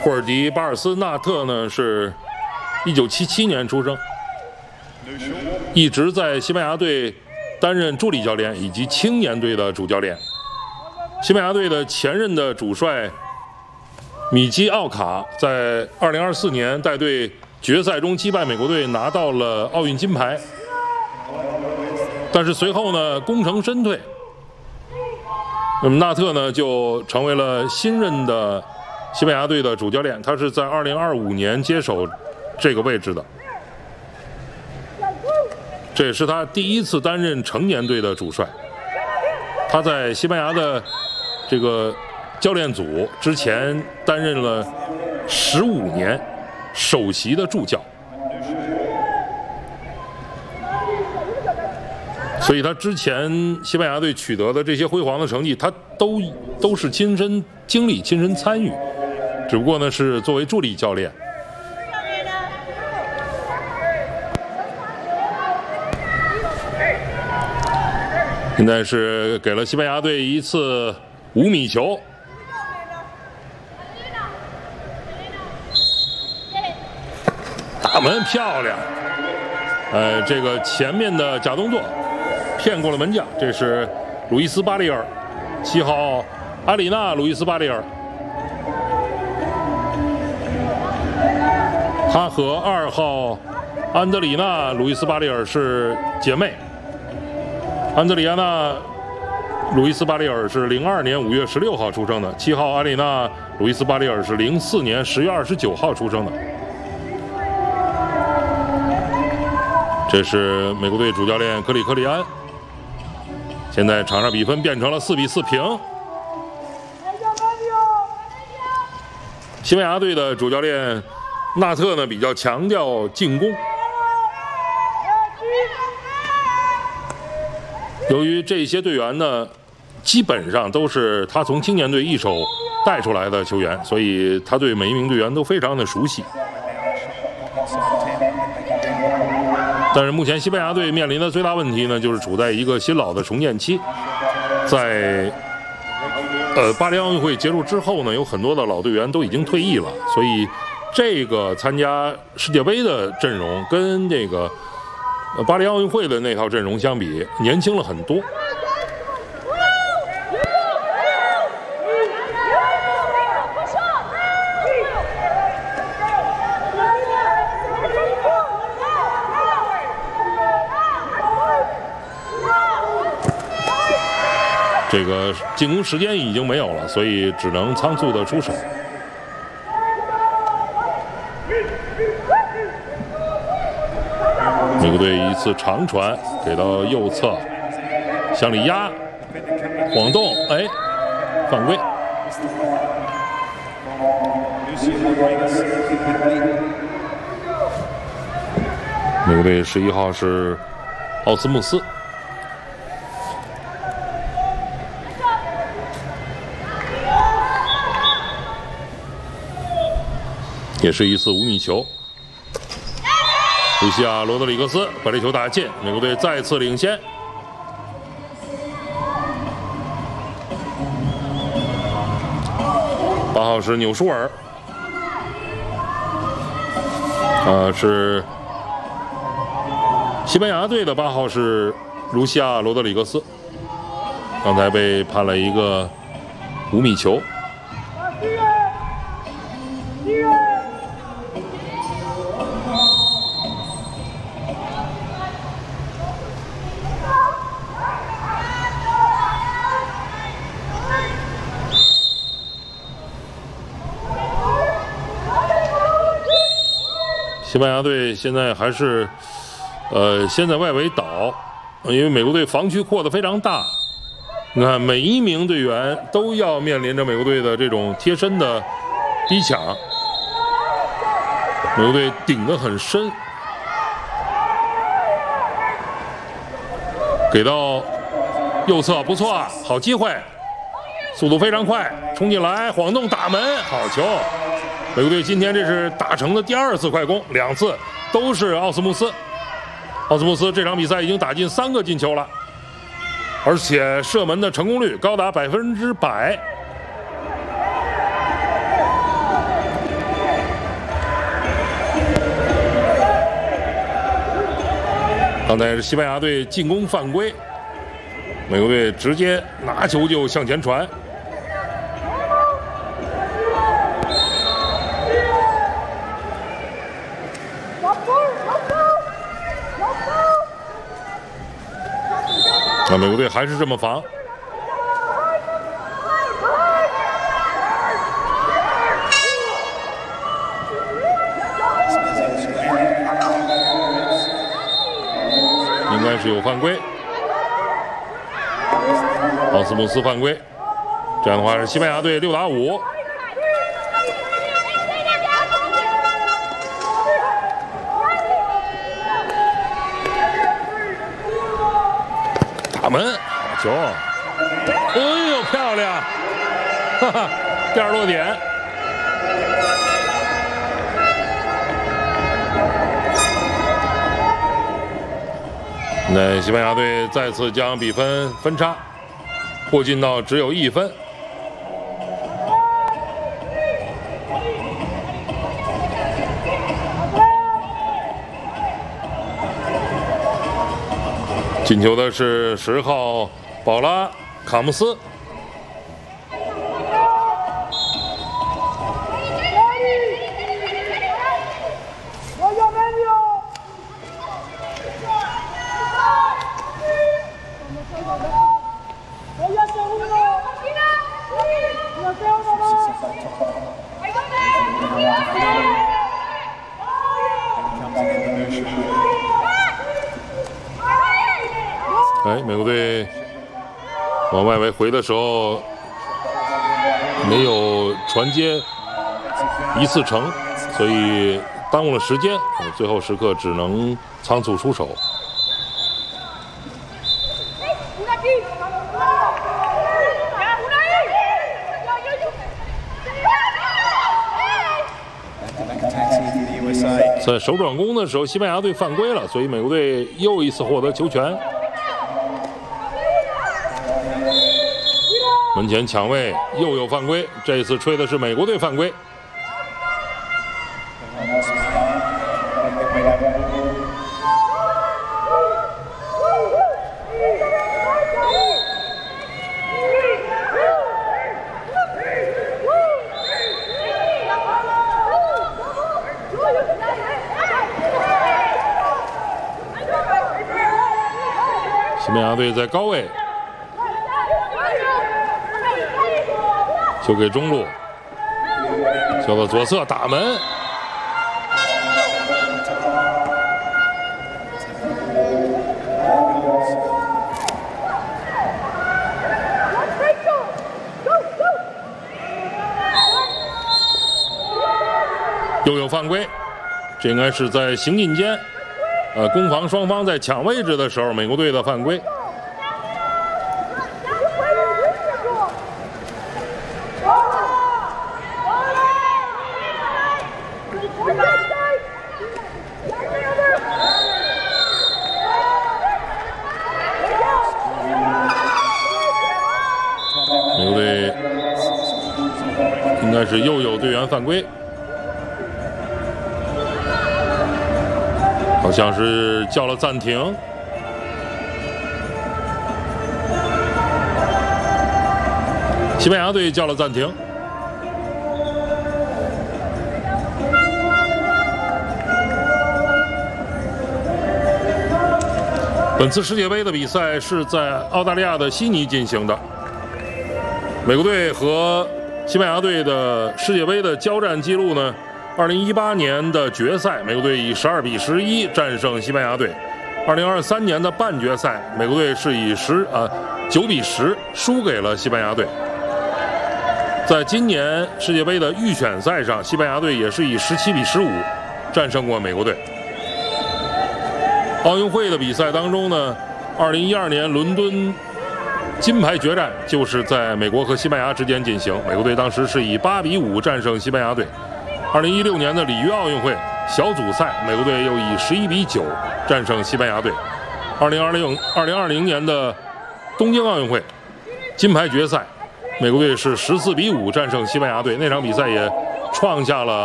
霍尔迪·巴尔斯纳特呢是1977年出生，一直在西班牙队担任助理教练以及青年队的主教练。西班牙队的前任的主帅米基奥卡在2024年带队决赛中击败美国队，拿到了奥运金牌。但是随后呢，功成身退。那么纳特呢，就成为了新任的西班牙队的主教练。他是在2025年接手这个位置的，这也是他第一次担任成年队的主帅。他在西班牙的这个教练组之前担任了15年首席的助教，所以他之前西班牙队取得的这些辉煌的成绩，他都是亲身经历、亲身参与，只不过呢是作为助理教练。现在是给了西班牙队一次5米球，打门漂亮。这个前面的假动作骗过了门将，这是路易斯·巴里尔，7号阿里纳·路易斯·巴里尔，他和2号安德里娜·路易斯·巴里尔是姐妹。安德里亚娜·路易斯·巴里尔是02年5月16号出生的，7号安里娜·路易斯·巴里尔是04年10月29号出生的。这是美国队主教练克里克利安。现在场上比分变成了4比4平。西班牙队的主教练纳特呢比较强调进攻。由于这些队员呢，基本上都是他从青年队一手带出来的球员，所以他对每一名队员都非常的熟悉。但是目前西班牙队面临的最大问题呢，就是处在一个新老的重建期。在巴黎奥运会结束之后呢，有很多的老队员都已经退役了，所以这个参加世界杯的阵容跟这个巴黎奥运会的那套阵容相比，年轻了很多。这个进攻时间已经没有了，所以只能仓促的出手。美国队一次长传给到右侧，向里压，晃动，犯规。美国队11号是奥斯穆斯。也是一次5米球，卢西亚·罗德里格斯把这球打进，美国队再次领先。8号是纽舒尔，是西班牙队的8号是卢西亚·罗德里格斯，刚才被判了一个5米球。西班牙队现在还是，先在外围倒，因为美国队防区扩得非常大。你看，每一名队员都要面临着美国队的这种贴身的逼抢，美国队顶得很深，给到右侧，不错，好机会，速度非常快，冲进来，晃动打门，好球！美国队今天这是打成的第2次快攻，2次都是奥斯穆斯。奥斯穆斯这场比赛已经打进3个进球了，而且射门的成功率高达100%。 刚才是西班牙队进攻犯规，美国队直接拿球就向前传。美国队还是这么防。应该是有犯规，奥斯穆斯犯规，这样的话是西班牙队6打5。打门，好球！哎呦，漂亮！哈哈，第二落点。那西班牙队再次将比分分差，迫近到只有1分。进球的是10号保拉卡姆斯。美国队往外围回的时候没有传接一次成，所以耽误了时间，最后时刻只能仓促出手。在手转攻的时候，西班牙队犯规了，所以美国队又一次获得球权。门前抢位又有犯规，这次吹的是美国队犯规。西班牙队在高位。球给中路，球到左侧打门，又有犯规，这应该是在行进间，攻防双方在抢位置的时候，美国队的犯规。美国队应该是又有队员犯规，好像是叫了暂停。西班牙队叫了暂停。本次世界杯的比赛是在澳大利亚的悉尼进行的。美国队和西班牙队的世界杯的交战记录呢？2018年的决赛，美国队以12比11战胜西班牙队；2023年的半决赛，美国队是以9比10输给了西班牙队。在今年世界杯的预选赛上，西班牙队也是以17比15战胜过美国队。奥运会的比赛当中呢，2012年伦敦金牌决战就是在美国和西班牙之间进行，美国队当时是以8比5战胜西班牙队。2016年的里约奥运会小组赛，美国队又以11比9战胜西班牙队。2020年的东京奥运会金牌决赛，美国队是14比5战胜西班牙队，那场比赛也创下了